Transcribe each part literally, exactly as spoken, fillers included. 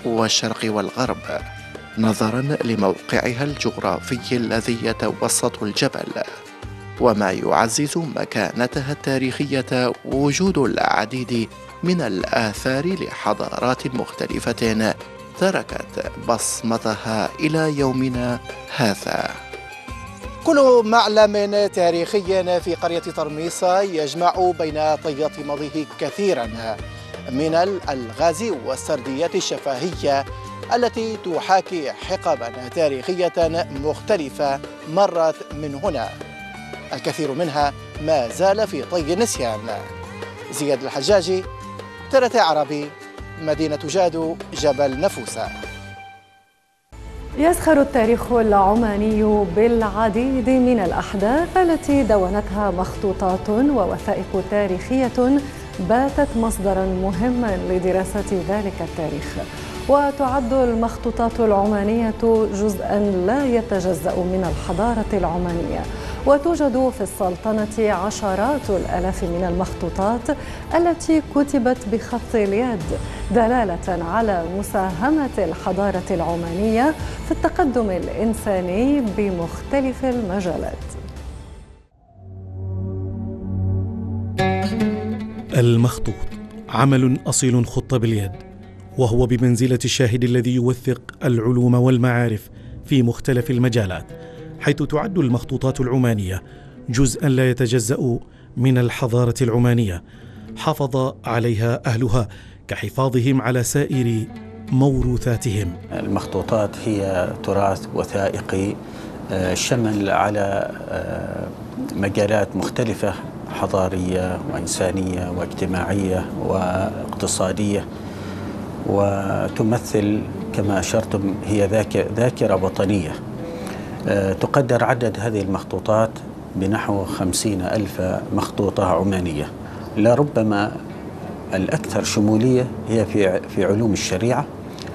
والشرق والغرب، نظرا لموقعها الجغرافي الذي يتوسط الجبل. وما يعزز مكانتها التاريخية وجود العديد من الآثار لحضارات مختلفة تركت بصمتها إلى يومنا هذا. كل معلم تاريخي في قرية ترميصة يجمع بين طيات ماضيه كثيرا من الألغاز والسرديات الشفهية التي تحاكي حقبا تاريخية مختلفة مرت من هنا، الكثير منها ما زال في طي النسيان. زياد الحجاجي، ترى عربي، مدينة جادو، جبل نفوسة. يزخر التاريخ العماني بالعديد من الأحداث التي دونتها مخطوطات ووثائق تاريخية باتت مصدرا مهما لدراسة ذلك التاريخ. وتعد المخطوطات العمانية جزءا لا يتجزأ من الحضارة العمانية، وتوجد في السلطنة عشرات الآلاف من المخطوطات التي كتبت بخط اليد، دلالة على مساهمة الحضارة العمانية في التقدم الإنساني بمختلف المجالات. المخطوط عمل أصيل خط باليد، وهو بمنزلة الشاهد الذي يوثق العلوم والمعارف في مختلف المجالات، حيث تعد المخطوطات العمانية جزءاً لا يتجزأ من الحضارة العمانية، حافظ عليها أهلها كحفاظهم على سائر موروثاتهم. المخطوطات هي تراث وثائقي شمل على مجالات مختلفة، حضارية وإنسانية واجتماعية واقتصادية، وتمثل كما أشرتم هي ذاكرة وطنية. تقدر عدد هذه المخطوطات بنحو خمسين ألف مخطوطة عمانية، لربما الأكثر شمولية هي في في علوم الشريعة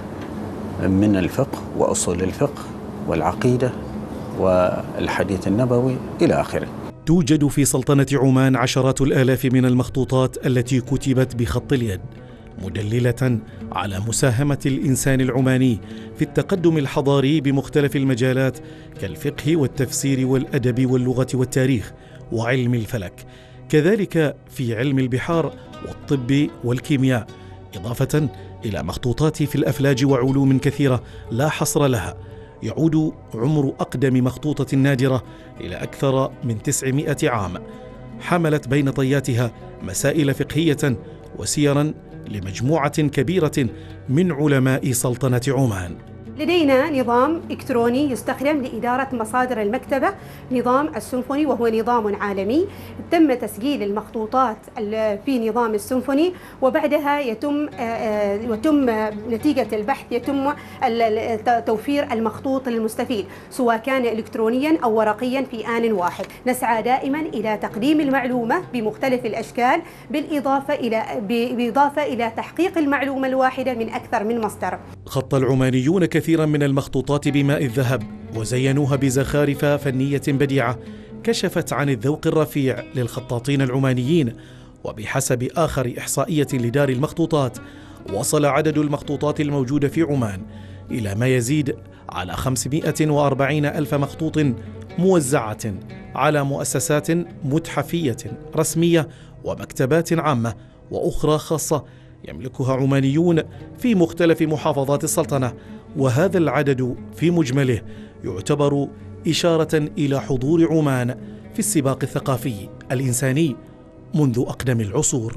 من الفقه وأصول الفقه والعقيدة والحديث النبوي إلى آخره. توجد في سلطنة عمان عشرات الآلاف من المخطوطات التي كتبت بخط اليد، مدللة على مساهمة الإنسان العماني في التقدم الحضاري بمختلف المجالات كالفقه والتفسير والأدب واللغة والتاريخ وعلم الفلك، كذلك في علم البحار والطب والكيمياء، إضافة إلى مخطوطات في الأفلاج وعلوم كثيرة لا حصر لها. يعود عمر أقدم مخطوطة نادرة إلى أكثر من تسعمائة عام، حملت بين طياتها مسائل فقهية وسيرا لمجموعة كبيرة من علماء سلطنة عمان. لدينا نظام إلكتروني يستخدم لإدارة مصادر المكتبة، نظام السيمفوني، وهو نظام عالمي. تم تسجيل المخطوطات في نظام السيمفوني، وبعدها يتم وتم نتيجة البحث يتم توفير المخطوط للمستفيد، سواء كان إلكترونيا أو ورقيا في آن واحد. نسعى دائما إلى تقديم المعلومة بمختلف الأشكال، بالإضافة إلى بالإضافة إلى تحقيق المعلومة الواحدة من أكثر من مصدر. خط العمانيون كثيرا من المخطوطات بماء الذهب، وزينوها بزخارف فنية بديعة كشفت عن الذوق الرفيع للخطاطين العمانيين. وبحسب آخر إحصائية لدار المخطوطات، وصل عدد المخطوطات الموجودة في عمان إلى ما يزيد على خمسمائة وأربعين ألف مخطوط، موزعة على مؤسسات متحفية رسمية ومكتبات عامة وأخرى خاصة يملكها عمانيون في مختلف محافظات السلطنة. وهذا العدد في مجمله يعتبر إشارة إلى حضور عمان في السباق الثقافي الإنساني منذ أقدم العصور.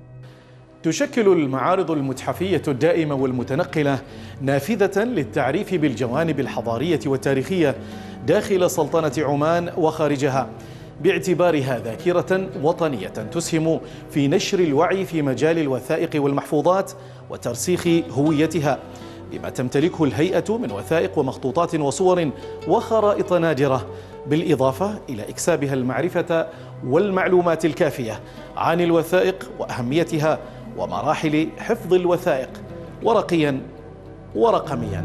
تشكل المعارض المتحفية الدائمة والمتنقلة نافذة للتعريف بالجوانب الحضارية والتاريخية داخل سلطنة عمان وخارجها، باعتبارها ذاكرة وطنية تسهم في نشر الوعي في مجال الوثائق والمحفوظات وترسيخ هويتها، بما تمتلكه الهيئة من وثائق ومخطوطات وصور وخرائط نادرة، بالإضافة إلى إكسابها المعرفة والمعلومات الكافية عن الوثائق وأهميتها ومراحل حفظ الوثائق ورقيا ورقميا.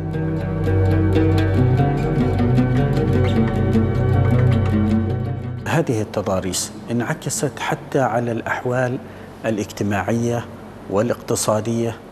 هذه التضاريس انعكست حتى على الأحوال الاجتماعية والاقتصادية